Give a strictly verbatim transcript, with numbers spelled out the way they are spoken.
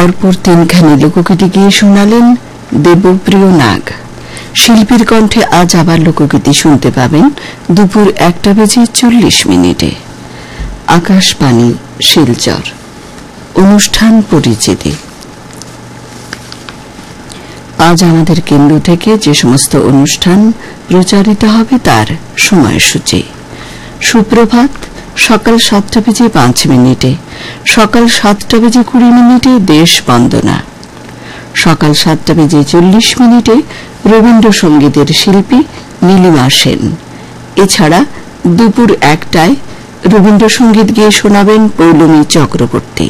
পরপর তিনখানি লোকগীতি গিয়ে শোনালেন দেবপ্রিয় নাগ। শিল্পীর কণ্ঠে আজ আবার লোকগীতি শুনতে পাবেন দুপুর একটা বেজে চল্লিশ মিনিটে। আকাশবাণী শিলচর। অনুষ্ঠান পরিচিতি। আজ আমাদের কেন্দ্র থেকে যে সমস্ত অনুষ্ঠান প্রচারিত হবে তার সময়সূচি। সুপ্রভাত সকাল সাতটা বেজে পাঁচ মিনিটে, সকাল সাতটা বেজে কুড়ি মিনিটে দেশ বন্দনা, সকাল সাতটা বেজে চল্লিশ মিনিটে রবীন্দ্রসঙ্গীতের শিল্পী নীলিমা সেন। এছাড়া দুপুর একটায় রবীন্দ্রসঙ্গীত গিয়ে শোনাবেন পৌলমী চক্রবর্তী।